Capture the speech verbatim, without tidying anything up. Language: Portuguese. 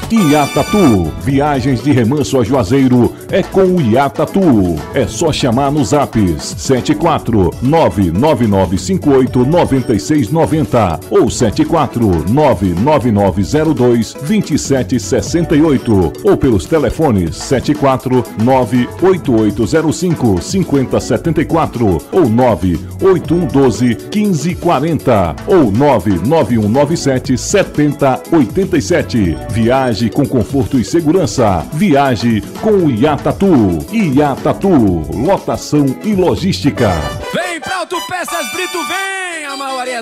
Iatatu, viagens de remanso a Juazeiro é com o Iatatu. É só chamar nos apps sete quatro nove nove nove cinco oito nove seis nove zero ou sete quatro nove nove nove zero dois dois sete seis oito ou pelos telefones sete quatro nove oito oito zero cinco cinco zero sete quatro ou nove oito um um doze quinze quarenta ou nove nove um nove sete sete zero oito sete. Viaje com conforto e segurança. Viaje com o Iatatu. Iatatu, lotação e logística. Vem pra Autopeças Brito, vem, a maioria